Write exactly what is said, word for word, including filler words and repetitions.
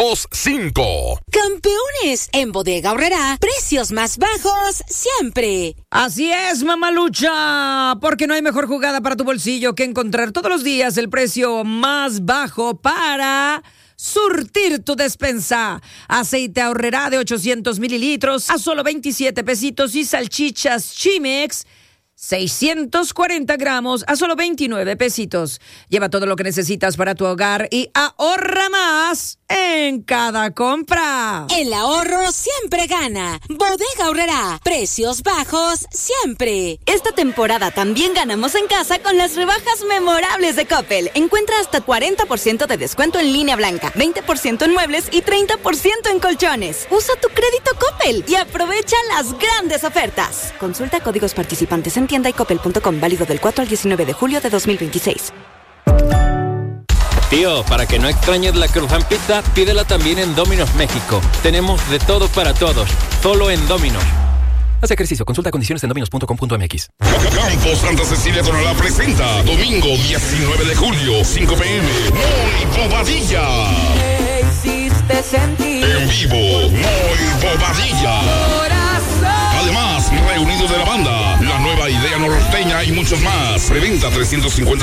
dos cinco. Campeones, en Bodega Aurrerá, precios más bajos siempre. Así es, mamalucha, porque no hay mejor jugada para tu bolsillo que encontrar todos los días el precio más bajo para surtir tu despensa. Aceite Aurrerá de ochocientos mililitros a solo veintisiete pesitos y salchichas Chimex seiscientos cuarenta gramos a solo veintinueve pesitos. Lleva todo lo que necesitas para tu hogar y ahorra más en cada compra. El ahorro siempre gana. Bodega Aurrerá, precios bajos siempre. Esta temporada también ganamos en casa con las rebajas memorables de Coppel. Encuentra hasta cuarenta por ciento de descuento en línea blanca, veinte por ciento en muebles y treinta por ciento en colchones. Usa tu crédito Coppel y aprovecha las grandes ofertas. Consulta códigos participantes en tienda y coppel punto com, válido del cuatro al diecinueve de julio de dos mil veintiséis. Tío, para que no extrañes la Cruzan Pizza, pídela también en Domino's México. Tenemos de todo para todos, solo en Domino's. Haz ejercicio, consulta condiciones en dominos punto com punto m x. Campo Santa Cecilia Tonalá presenta domingo diecinueve de julio, cinco p m Muy Bobadilla. Me hiciste sentir En vivo, Muy Bobadilla. Además, reunidos de la banda, la nueva idea norteña y muchos más. Preventa trescientos cincuenta